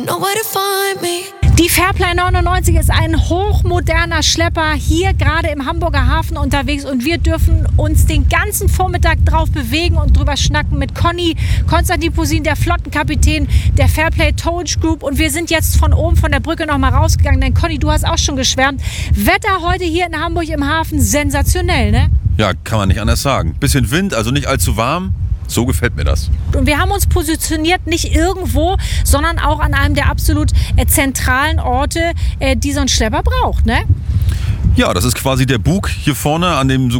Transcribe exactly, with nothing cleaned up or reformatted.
Nowhere to find me. Die Fairplay neunundneunzig ist ein hochmoderner Schlepper hier gerade im Hamburger Hafen unterwegs und wir dürfen uns den ganzen Vormittag drauf bewegen und drüber schnacken mit Conny, Konstantin Posin, der Flottenkapitän der Fairplay Towage Group, und wir sind jetzt von oben von der Brücke noch mal rausgegangen, denn Conny, du hast auch schon geschwärmt. Wetter heute hier in Hamburg im Hafen sensationell, ne? Ja, kann man nicht anders sagen. Bisschen Wind, also nicht allzu warm. So gefällt mir das. Und wir haben uns positioniert nicht irgendwo, sondern auch an einem der absolut äh, zentralen Orte, äh, die so ein Schlepper braucht, ne? Ja, das ist quasi der Bug hier vorne an dem